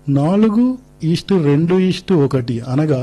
4:2:1 అనగా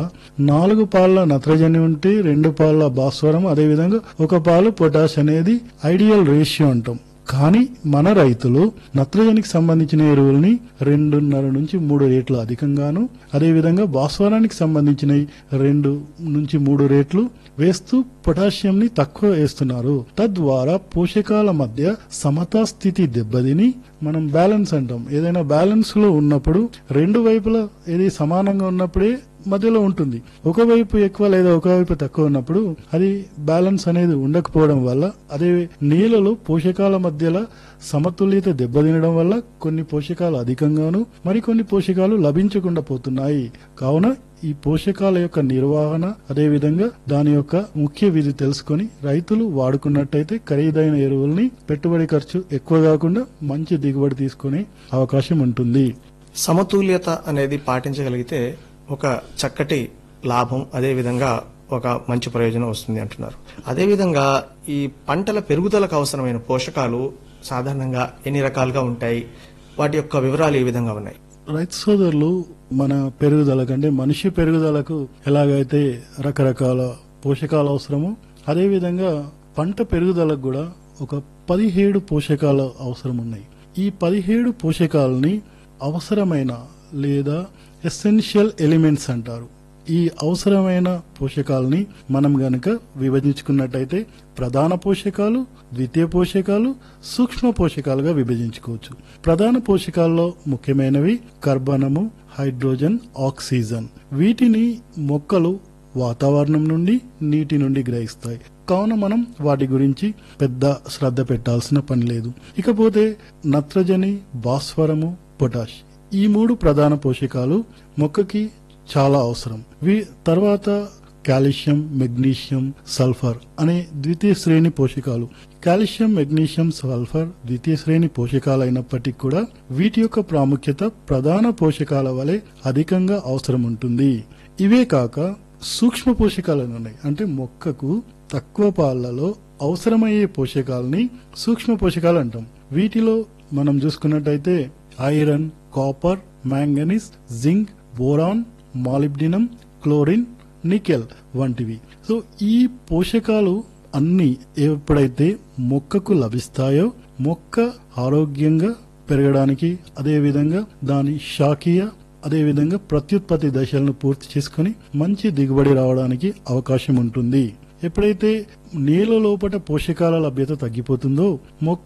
4 పాళ్ళ నత్రజని ఉంటే 2 పాళ్ళ భాస్వరం, అదేవిధంగా 1 పాలు పొటాష్ అనేది ఐడియల్ రేషియో అంటాం. కానీ మన రైతులు నత్రజనికి సంబంధించిన ఎరువుల్ని 2.5 నుంచి 3 రేట్లు అధికంగాను, అదేవిధంగా భాస్వరానికి సంబంధించినవి 2 నుంచి 3 రేట్లు వేస్తూ పొటాషియంని తక్కువ వేస్తున్నారు. తద్వారా పోషకాల మధ్య సమతా స్థితి దెబ్బతిని మనం బ్యాలెన్స్ అంటాం. ఏదైనా బ్యాలెన్స్ లో ఉన్నప్పుడు రెండు వైపులా ఏది సమానంగా ఉన్నప్పుడే మధ్యలో ఉంటుంది. ఒకవైపు ఎక్కువ లేదా ఒకవైపు తక్కువ ఉన్నప్పుడు అది బ్యాలెన్స్ అనేది ఉండకపోవడం వల్ల, అదే నీళ్ళలో పోషకాల మధ్యలో సమతుల్యత దెబ్బతినడం వల్ల కొన్ని పోషకాలు అధికంగాను మరికొన్ని పోషకాలు లభించకుండా పోతున్నాయి. కావున ఈ పోషకాల యొక్క నిర్వహణ, అదేవిధంగా దాని యొక్క ముఖ్య విధి తెలుసుకొని రైతులు వాడుకున్నట్టయితే ఖరీదైన ఎరువుల్ని పెట్టుబడి ఖర్చు ఎక్కువ కాకుండా మంచి దిగుబడి తీసుకునే అవకాశం ఉంటుంది. సమతుల్యత అనేది పాటించగలిగితే ఒక చక్కటి లాభం, అదేవిధంగా ఒక మంచి ప్రయోజనం వస్తుంది అంటున్నారు. అదేవిధంగా ఈ పంటల పెరుగుదలకు అవసరమైన పోషకాలు సాధారణంగా ఎన్ని రకాలుగా ఉంటాయి, వాటి యొక్క వివరాలు ఏ విధంగా ఉన్నాయి? రైతు సోదరులు, మన పెరుగుదలకు అంటే మనిషి పెరుగుదలకు ఎలాగైతే రకరకాల పోషకాలు అవసరమో, అదేవిధంగా పంట పెరుగుదలకు కూడా ఒక 17 పోషకాలు అవసరం ఉన్నాయి. ఈ 17 పోషకాలని అవసరమైన లేదా ఎసెన్షియల్ ఎలిమెంట్స్ అంటారు. ఈ అవసరమైన పోషకాలని మనం గనక విభజించుకున్నట్టయితే ప్రధాన పోషకాలు, ద్వితీయ పోషకాలు, సూక్ష్మ పోషకాలుగా విభజించుకోవచ్చు. ప్రధాన పోషకాల్లో ముఖ్యమైనవి కర్బనము, హైడ్రోజన్, ఆక్సిజన్. వీటిని మొక్కలు వాతావరణం నుండి, నీటి నుండి గ్రహిస్తాయి. కావున మనం వాటి గురించి పెద్ద శ్రద్ధ పెట్టాల్సిన పని లేదు. ఇకపోతే నత్రజని, భాస్వరము, పొటాష్, ఈ 3 ప్రధాన పోషకాలు మొక్కకి చాలా అవసరం. తర్వాత కాల్షియం, మెగ్నీషియం, సల్ఫర్ అనే ద్వితీయ శ్రేణి పోషకాలు. కాల్షియం, మెగ్నీషియం, సల్ఫర్ ద్వితీయ శ్రేణి పోషకాలు అయినప్పటికీ కూడా వీటి యొక్క ప్రాముఖ్యత ప్రధాన పోషకాల వలె అధికంగా అవసరం ఉంటుంది. ఇవే కాక సూక్ష్మ పోషకాలు ఉన్నాయి. అంటే మొక్కకు తక్కువ పాళ్లలో అవసరమయ్యే పోషకాలని సూక్ష్మ పోషకాలు అంటాం. వీటిలో మనం చూసుకున్నట్టయితే iron, copper, manganese, zinc, boron, molybdenum, chlorine, nickel వంటివి. సో ఈ పోషకాలు అన్ని ఎప్పుడైతే మొక్కకు లభిస్తాయో మొక్క ఆరోగ్యంగా పెరగడానికి, అదేవిధంగా దాని శాఖీయ, అదేవిధంగా ప్రత్యుత్పత్తి దశలను పూర్తి చేసుకుని మంచి దిగుబడి రావడానికి అవకాశం ఉంటుంది. ఎప్పుడైతే నేల లోపల పోషకాల లభ్యత తగ్గిపోతుందో మొక్క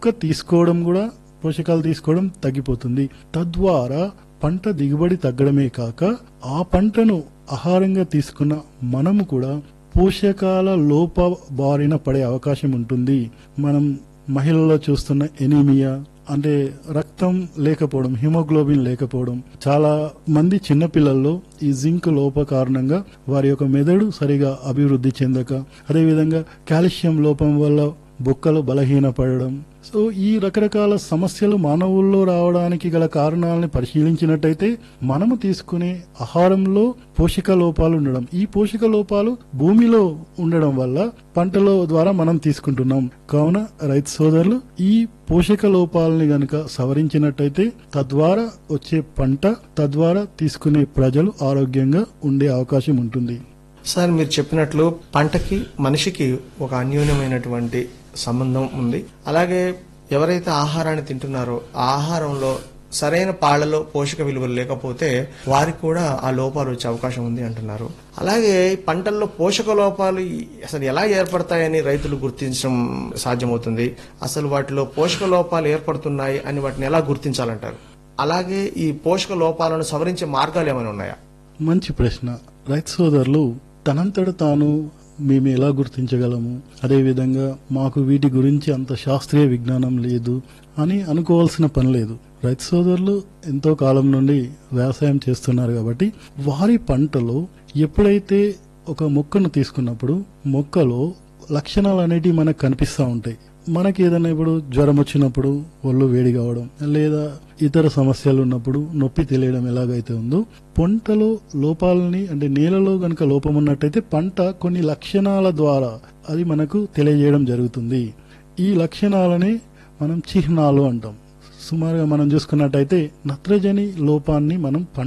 పోషకాలు తీసుకోవడం తగ్గిపోతుంది. తద్వారా పంట దిగుబడి తగ్గడమే కాక ఆ పంటను ఆహారంగా తీసుకున్న మనము కూడా పోషకాల లోప బారిన పడే అవకాశం ఉంటుంది. మనం మహిళల్లో చూస్తున్న ఎనీమియా అంటే రక్తం లేకపోవడం, హిమోగ్లోబిన్ లేకపోవడం, చాలా మంది చిన్నపిల్లల్లో ఈ జింక్ లోప కారణంగా వారి యొక్క మెదడు సరిగా అభివృద్ధి చెందక, అదేవిధంగా కాల్షియం లోపం వల్ల బొక్కలు బలహీనపడడం. సో ఈ రకరకాల సమస్యలు మానవుల్లో రావడానికి గల కారణాలను పరిశీలించినట్టయితే మనము తీసుకునే ఆహారంలో పోషక లోపాలు ఉండడం, ఈ పోషక లోపాలు భూమిలో ఉండడం వల్ల పంటల ద్వారా మనం తీసుకుంటున్నాం. కావున రైతు సోదరులు ఈ పోషక లోపాలని గనక సవరించినట్టయితే తద్వారా వచ్చే పంట, తద్వారా తీసుకునే ప్రజలు ఆరోగ్యంగా ఉండే అవకాశం ఉంటుంది. సార్, మీరు చెప్పినట్లు పంటకి మనిషికి ఒక అన్యోన్యమైనటువంటి సంబంధం ఉంది. అలాగే ఎవరైతే ఆహారాన్ని తింటున్నారో ఆ ఆహారంలో సరైన పాళ్లలో పోషక విలువలు లేకపోతే వారికి కూడా ఆ లోపాలు వచ్చే అవకాశం ఉంది అంటున్నారు. అలాగే పంటల్లో పోషక లోపాలు అసలు ఎలా ఏర్పడతాయని రైతులు గుర్తించడం సాధ్యమవుతుంది? అసలు వాటిలో పోషక లోపాలు ఏర్పడుతున్నాయి అని వాటిని ఎలా గుర్తించాలంటారు? అలాగే ఈ పోషక లోపాలను సవరించే మార్గాలు ఏమైనా ఉన్నాయా? మంచి ప్రశ్న. రైతు సోదరులు తనంతట తాను మేము ఎలా గుర్తించగలము, అదేవిధంగా మాకు వీటి గురించి అంత శాస్త్రీయ విజ్ఞానం లేదు అని అనుకోవాల్సిన పని లేదు. రైతు సోదరులు ఎంతో కాలం నుండి వ్యవసాయం చేస్తున్నారు కాబట్టి వారి పంటలో ఎప్పుడైతే ఒక మొక్కను తీసుకున్నప్పుడు మొక్కలో లక్షణాలు అనేటివి మనకు కనిపిస్తూ ఉంటాయి. మనకి ఏదైనా ఇప్పుడు జ్వరం వచ్చినప్పుడు ఒళ్ళు వేడి కావడం, లేదా ఇతర సమస్యలు ఉన్నప్పుడు నొప్పి తెలియడం ఎలాగైతే ఉందో, పంటలో లోపాలని అంటే నేలలో గనక లోపం ఉన్నట్టయితే పంట కొన్ని లక్షణాల ద్వారా అది మనకు తెలియజేయడం జరుగుతుంది. ఈ లక్షణాలని మనం చిహ్నాలు అంటాం. సుమారుగా మనం చూసుకున్నట్టయితే నత్రజని లోపాన్ని మనం